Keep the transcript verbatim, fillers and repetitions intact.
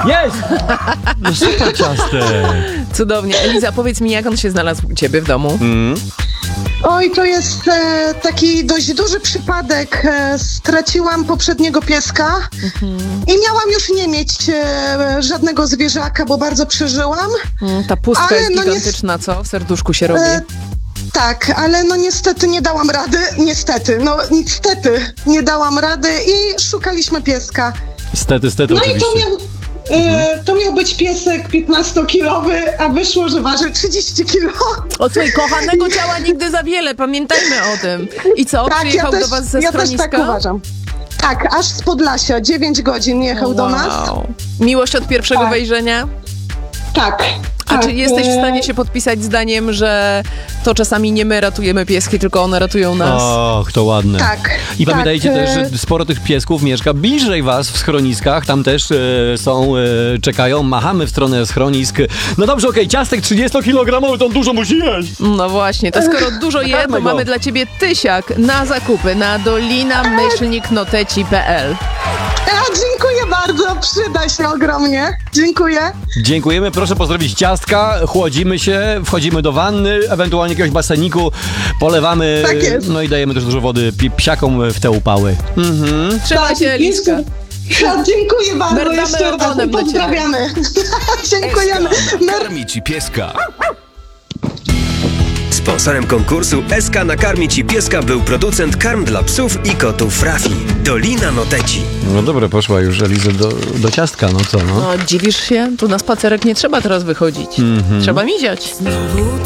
Jest! No super ciastek. Cudownie. Eliza, powiedz mi, jak on się znalazł u ciebie w domu? Mm. Oj, to jest e, taki dość duży przypadek. E, straciłam poprzedniego pieska i miałam już nie mieć e, żadnego zwierzaka, bo bardzo przeżyłam. Mm, ta pustka Ale jest no gigantyczna, co? W serduszku się robi. E, tak, ale no niestety nie dałam rady. Niestety, no niestety nie dałam rady i szukaliśmy pieska. Stety, stety No i oczywiście. to miał, e, to miał być piesek piętnastokilowy, a wyszło, że waży trzydzieści kilo. O słuchaj, kochanego ciała nigdy za wiele, pamiętajmy o tym. I co, Tak, przyjechał ja do też, was ze ja też schroniska? tak uważam. Tak, aż z Podlasia, dziewięć godzin jechał do nas. Wow. Miłość od pierwszego Tak. wejrzenia? Tak. A tak, czy jesteś w e, stanie się podpisać zdaniem, że to czasami nie my ratujemy pieski, tylko one ratują nas? Och, to ładne. Tak. I pamiętajcie tak, też, e, że sporo tych piesków mieszka bliżej was w schroniskach. Tam też e, są, e, czekają, machamy w stronę schronisk. No dobrze, okej, ciastek trzydziestokilogramowy, to on dużo musi jeść. No właśnie, to skoro dużo je, to Nakarmy go. mamy dla ciebie tysiak na zakupy na dolina myślnik noteci kropka p l. A, dziękuję bardzo, przyda się ogromnie. Dziękuję. Dziękujemy, proszę pozdrowić ciastka, chłodzimy się, wchodzimy do wanny, ewentualnie jakiegoś baseniku, polewamy, Tak jest. no i dajemy też dużo wody pi- psiakom w te upały. Mhm. Trzymaj Tak, się, Eliska. jeszcze- Ja, dziękuję bardzo Bernamy jeszcze raz. ogonem dla ciebie. Pozdrawiamy. Dziękujemy. Mer- Karmi ci pieska. Sponsorem konkursu S K nakarmi ci pieska był producent karm dla psów i kotów Rafi. Dolina Noteci. No dobra, poszła już Eliza do, do ciastka, no co no. No, dziwisz się? Tu na spacerek nie trzeba teraz wychodzić. Trzeba miziać.